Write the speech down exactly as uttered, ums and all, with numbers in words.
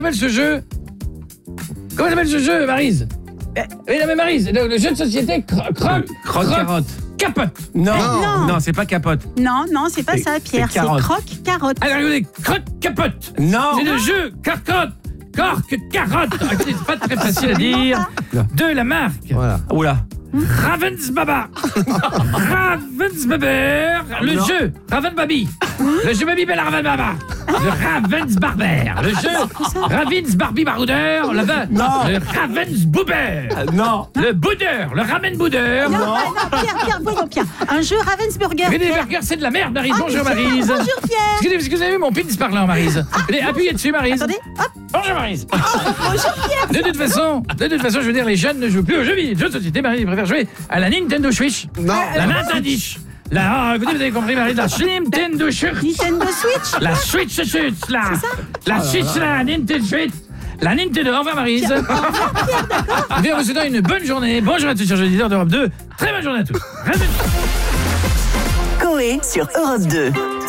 s'appelle ce jeu? Comment s'appelle ce jeu, Maryse? Oui, non mais Maryse, le, le jeu de société cro- croque, Croque carotte. capote. Non, non. non, c'est pas capote. Non, non, c'est pas C'est- ça, Pierre. c'est C'est carotte. croque-carotte. Alors regardez, croque capote. Non. C'est le jeu carotte, corque, carotte. Ah, C'est pas très facile à dire. De la marque Voilà. Oula. Ravensbaba. Ravensbaber. Le Non. jeu Ravenbaby. Le jeu Baby Bella Ravenbaba. Le Ravensbarber. Le jeu Ravensbarbie Baroudeur. Le, va- Non. le Ravensboober. Non. Le boudeur. Le ramen boudeur. Non, ah, non, Pierre, Pierre, voyons, Pierre. Un jeu Ravensburger. Mais les Pierre. burgers, c'est de la merde, Maryse. Ah, Bonjour, mais c'est Maryse. pas- Bonjour, Pierre. Excusez, est-ce que vous avez vu mon pins parlant, Maryse? Allez, appuyez dessus, Maryse. Attendez, hop. Bonjour, Maryse. Bonjour, Pierre. De toute façon, de toute façon, je veux dire, les jeunes ne jouent plus aux jeux vidéo. Jeux de société, Maryse, ils préfèrent jouer à la Nintendo Switch. Non. La Nintendo Switch. La, ah, écoutez, vous avez compris, Maryse, la Nintendo Switch. Nintendo Switch. La Switch Switch, la, la Switch, la Nintendo Switch. La Nintendo. Au revoir, Maryse. Bien, vous souhaitons une bonne journée. Bonjour à tous, chers auditeurs d'Europe deux. Très bonne journée à tous. Coé sur Europe deux.